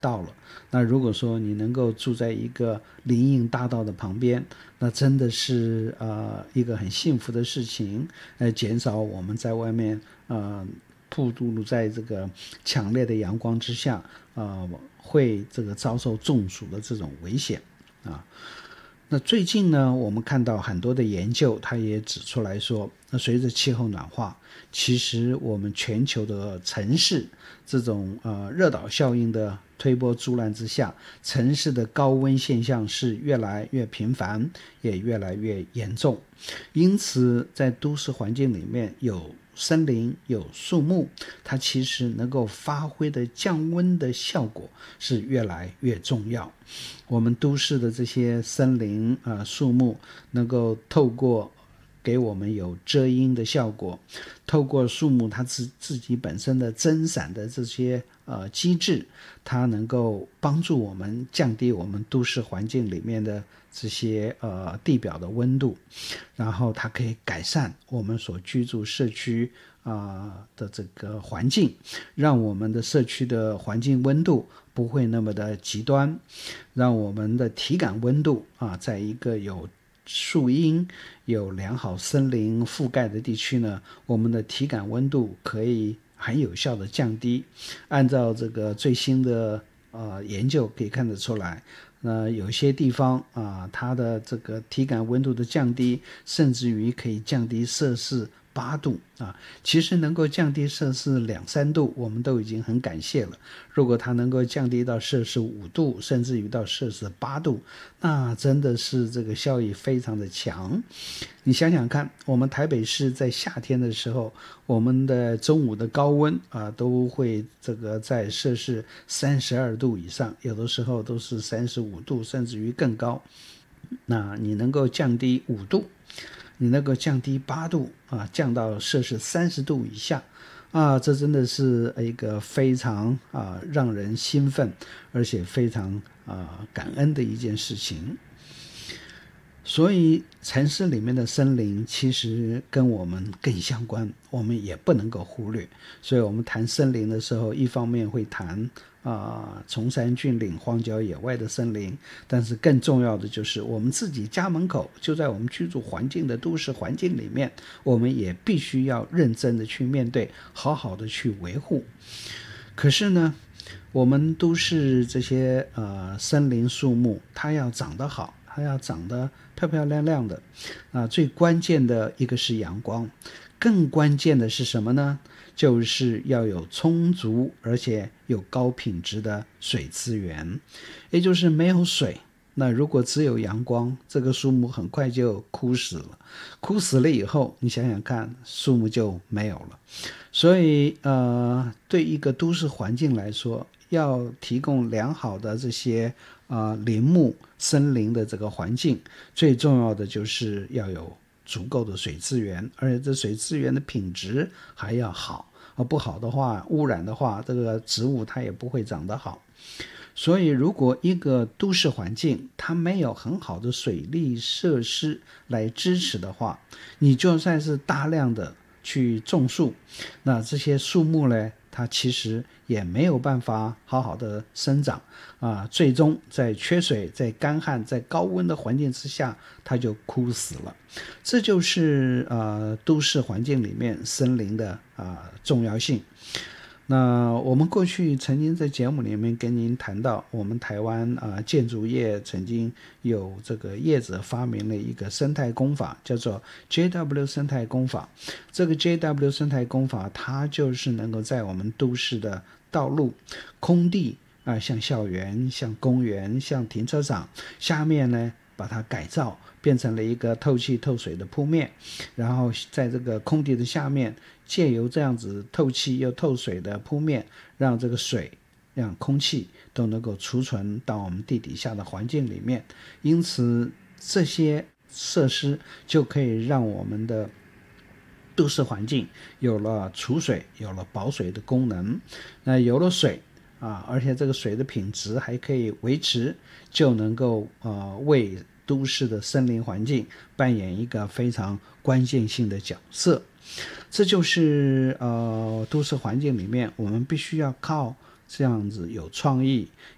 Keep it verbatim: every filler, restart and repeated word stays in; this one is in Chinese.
到了。那如果说你能够住在一个林荫大道的旁边，那真的是呃一个很幸福的事情，呃，减少我们在外面呃暴露在这个强烈的阳光之下，呃，会这个遭受中暑的这种危险啊。那最近呢，我们看到很多的研究，它也指出来说，那随着气候暖化，其实我们全球的城市这种呃热岛效应的推波助澜之下，城市的高温现象是越来越频繁，也越来越严重。因此，在都市环境里面有森林有树木，它其实能够发挥的降温的效果是越来越重要。我们都市的这些森林啊、呃、树木能够透过给我们有遮阴的效果，透过树木它自自己本身的增散的这些呃机制，它能够帮助我们降低我们都市环境里面的这些呃地表的温度，然后它可以改善我们所居住社区啊、呃、的这个环境，让我们的社区的环境温度不会那么的极端，让我们的体感温度啊，在一个有树荫、有良好森林覆盖的地区呢，我们的体感温度可以很有效的降低。按照这个最新的呃研究可以看得出来，呃，有些地方啊，它的这个体感温度的降低，甚至于可以降低摄氏八度啊，其实能够降低摄氏两三度，我们都已经很感谢了。如果它能够降低到摄氏五度，甚至于到摄氏八度，那真的是这个效益非常的强。你想想看，我们台北市在夏天的时候，我们的中午的高温啊，都会这个在摄氏三十二度以上，有的时候都是三十五度，甚至于更高。那你能够降低五度，你能够降低八度啊，降到摄氏三十度以下啊，这真的是一个非常啊让人兴奋，而且非常啊感恩的一件事情。所以城市里面的森林其实跟我们更相关，我们也不能够忽略。所以我们谈森林的时候，一方面会谈啊、呃、崇山峻岭、荒郊野外的森林，但是更重要的就是我们自己家门口，就在我们居住环境的都市环境里面，我们也必须要认真的去面对，好好的去维护。可是呢，我们都市这些呃森林树木，它要长得好，它要长得漂漂亮亮的啊、呃，最关键的一个是阳光，更关键的是什么呢？就是要有充足而且有高品质的水资源，也就是没有水，那如果只有阳光，这个树木很快就枯死了。枯死了以后，你想想看，树木就没有了。所以呃，对一个都市环境来说，要提供良好的这些啊、呃、林木森林的这个环境，最重要的就是要有足够的水资源，而且这水资源的品质还要好，而不好的话，污染的话，这个植物它也不会长得好。所以如果一个都市环境它没有很好的水利设施来支持的话，你就算是大量的去种树，那这些树木呢，它其实也没有办法好好的生长啊，最终在缺水、在干旱、在高温的环境之下，它就枯死了。这就是呃都市环境里面森林的啊、呃、重要性。那我们过去曾经在节目里面跟您谈到，我们台湾啊、呃、建筑业曾经有这个业者发明了一个生态工法，叫做 J W 生态工法。这个 J W 生态工法，它就是能够在我们都市的道路、空地啊、呃，像校园、像公园、像停车场下面呢，把它改造变成了一个透气透水的铺面，然后在这个空地的下面，借由这样子透气又透水的铺面，让这个水让空气都能够储存到我们地底下的环境里面，因此这些设施就可以让我们的都市环境有了储水、有了保水的功能。那有了水啊，而且这个水的品质还可以维持，就能够呃为都市的森林环境扮演一个非常关键性的角色。这就是呃都市环境里面我们必须要靠这样子有创意、